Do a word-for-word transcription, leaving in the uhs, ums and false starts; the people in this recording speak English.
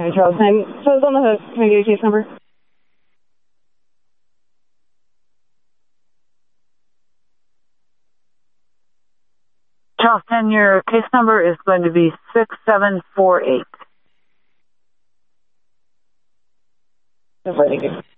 morning, Charles. I'm so it's on the hook. Can I get a case number? Charles ten, your case number is going to be six seven four eight. That's right, thank you.